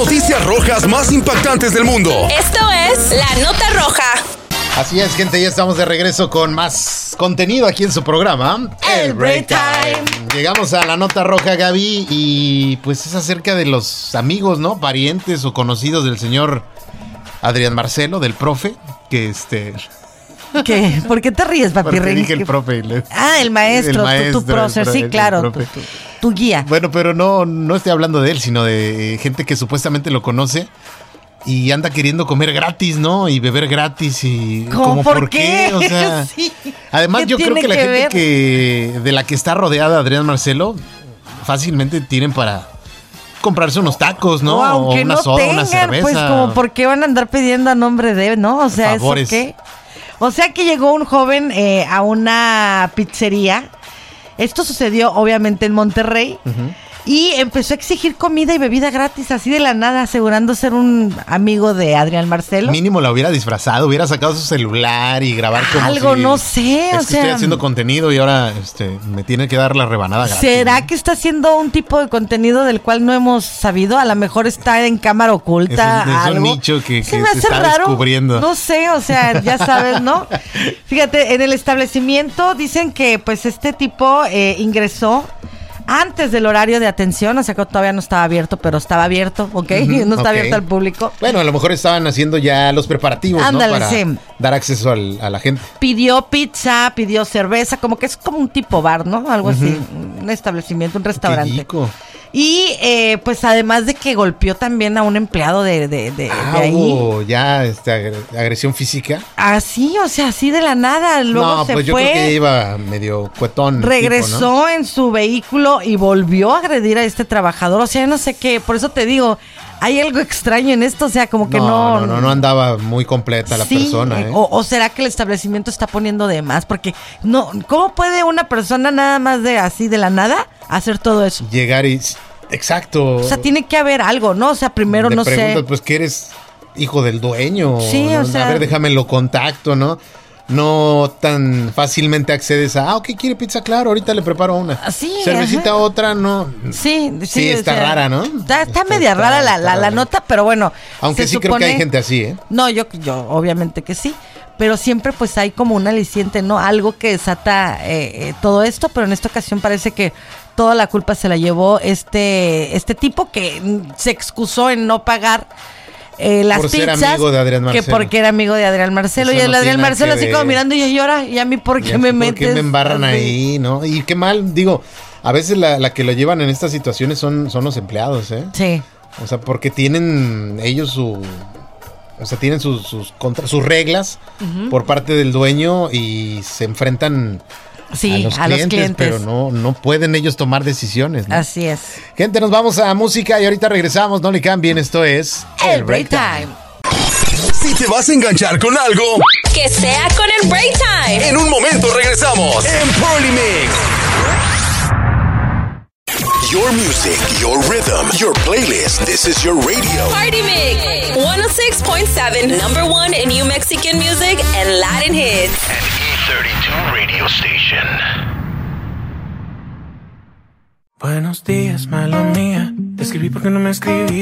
Noticias rojas más impactantes del mundo. Esto es La Nota Roja. Así es, gente, ya estamos de regreso con más contenido aquí en su programa, El Break Time. Llegamos a La Nota Roja, Gaby, y pues es acerca de los amigos, ¿no? Parientes o conocidos del señor Adrián Marcelo, del profe, que ¿Qué? ¿Por qué te ríes, papi? Porque dije el profe. El maestro, tu prócer, sí, claro, tu guía. Bueno, pero no estoy hablando de él, sino de gente que supuestamente lo conoce y anda queriendo comer gratis, ¿no? Y beber gratis y... ¿Cómo por qué? O sea, sí. Además, yo creo que la gente ver? de la que está rodeada Adrián Marcelo fácilmente tienen para comprarse unos tacos, ¿no? O aunque una no soda, tengan, una cerveza. pues como por qué van a andar pidiendo a nombre de, ¿no? O sea, favores. ¿eso qué? O sea que llegó un joven a una pizzería. Esto sucedió obviamente en Monterrey. Uh-huh. Y empezó a exigir comida y bebida gratis así de la nada, asegurando ser un amigo de Adrián Marcelo. Mínimo la hubiera disfrazado, hubiera sacado su celular y grabar como algo, si, no sé, estoy haciendo contenido y ahora me tiene que dar la rebanada gratis. ¿Será que está haciendo un tipo de contenido del cual no hemos sabido? A lo mejor está en cámara oculta. Es un nicho que se está raro, descubriendo. No sé, o sea, ya sabes, ¿no? Fíjate, en el establecimiento dicen que pues este tipo ingresó antes del horario de atención, o sea que todavía no estaba abierto, pero estaba abierto, ¿ok? Uh-huh, no está abierto al público. Bueno, a lo mejor estaban haciendo ya los preparativos, ándale, ¿no? Para dar acceso a la gente. Pidió pizza, pidió cerveza, como que es como un tipo bar, ¿no? Algo uh-huh. así, un establecimiento, un restaurante. Qué rico. Y pues además de que golpeó también a un empleado de ahí. Ya agresión física. Así, o sea, así de la nada. Luego se pues fue. Yo creo que iba medio cuetón. Regresó tipo, ¿no? en su vehículo y volvió a agredir a este trabajador. O sea, no sé qué, por eso te digo, hay algo extraño en esto, o sea, como que no andaba muy completa la persona. O será que el establecimiento está poniendo de más, porque ¿cómo puede una persona nada más de así de la nada hacer todo eso? Llegar y... Exacto. O sea, tiene que haber algo, ¿no? O sea, primero no sé. Pues que eres hijo del dueño. Sí, ¿no? o sea. A ver, déjame lo contacto, ¿no? No tan fácilmente accedes a, ok, ¿quiere pizza? Claro, ahorita le preparo una. Sí, cervecita, ajá. Otra, no. Sí, está rara, ¿no? Está media rara la nota, pero bueno. Aunque sí creo que hay gente así, ¿eh? No, yo obviamente que sí. Pero siempre pues hay como un aliciente, ¿no? Algo que desata todo esto, pero en esta ocasión parece que toda la culpa se la llevó este tipo que se excusó en no pagar las por pizzas. Ser amigo de Adrián Marcelo. Que porque era amigo de Adrián Marcelo. Eso y el Adrián Marcelo así como mirando y llora. ¿Y a mí por qué me metes? ¿Por qué me embarran ahí, no? Y qué mal, digo, a veces la que lo llevan en estas situaciones son los empleados, ¿eh? Sí. O sea, porque tienen ellos tienen sus reglas uh-huh. por parte del dueño y se enfrentan a los clientes, pero no pueden ellos tomar decisiones, ¿no? Así es. Gente, nos vamos a música y ahorita regresamos, no le cambien, esto es El Break Time. Si te vas a enganchar con algo, que sea con el Break Time. En un momento regresamos en Party Mix. Your music, your rhythm, your playlist. This is your radio. Party Mix 106.7, number one in New Mexican music and Latin hits. An E32 radio station. Buenos días, mala mía. Te escribí porque no me escribí.